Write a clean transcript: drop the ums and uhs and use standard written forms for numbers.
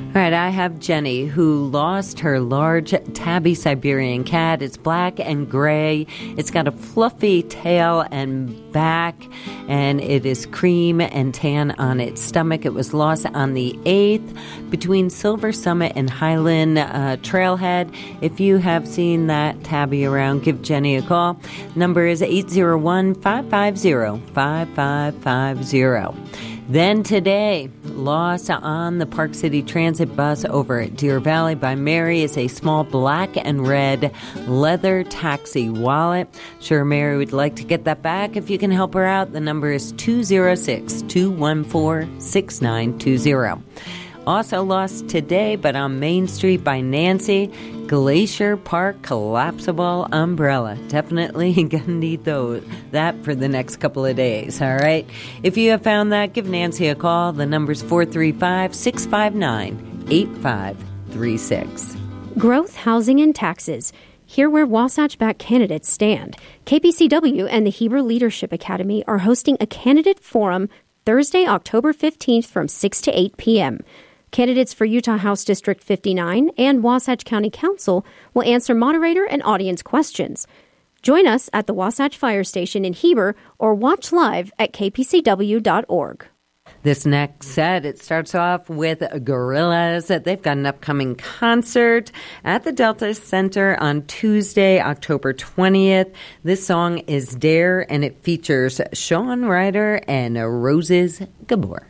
All right, I have Jenny, who lost her large tabby Siberian cat. It's black and gray. It's got a fluffy tail and back, and it is cream and tan on its stomach. It was lost on the 8th between Silver Summit and Highland Trailhead. If you have seen that tabby around, give Jenny a call. Number is 801-550-5550. Then today, lost on the Park City Transit bus over at Deer Valley by Mary is a small black and red leather taxi wallet. Sure, Mary would like to get that back. If you can help her out, the number is 206-214-6920. Also lost today, but on Main Street by Nancy, Glacier Park collapsible umbrella. Definitely going to need that for the next couple of days, all right? If you have found that, give Nancy a call. The number's 435-659-8536. Growth, housing, and taxes. Here where Wasatch-backed candidates stand. KPCW and the Heber Leadership Academy are hosting a candidate forum Thursday, October 15th from 6 to 8 p.m. Candidates for Utah House District 59 and Wasatch County Council will answer moderator and audience questions. Join us at the Wasatch Fire Station in Heber or watch live at kpcw.org. This next set, it starts off with Gorillaz. They've got an upcoming concert at the Delta Center on Tuesday, October 20th. This song is Dare, and it features Sean Ryder and Roses Gabor.